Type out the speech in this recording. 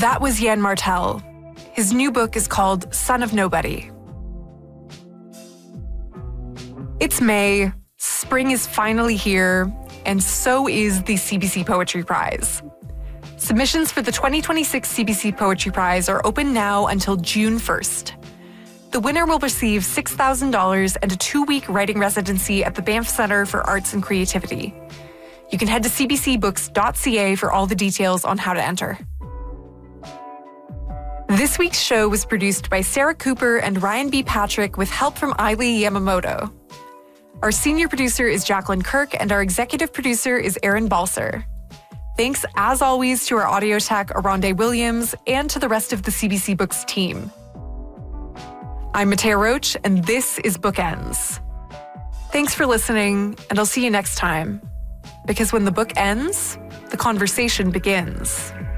That was Yann Martel. His new book is called Son of Nobody. It's May, spring is finally here, and so is the CBC Poetry Prize. Submissions for the 2026 CBC Poetry Prize are open now until June 1st. The winner will receive $6,000 and a 2-week writing residency at the Banff Centre for Arts and Creativity. You can head to cbcbooks.ca for all the details on how to enter. This week's show was produced by Sarah Cooper and Ryan B. Patrick with help from Eileen Yamamoto. Our senior producer is Jacqueline Kirk, and our executive producer is Aaron Balser. Thanks, as always, to our audio tech, Aronde Williams, and to the rest of the CBC Books team. I'm Matea Roach, and this is Bookends. Thanks for listening, and I'll see you next time. Because when the book ends, the conversation begins.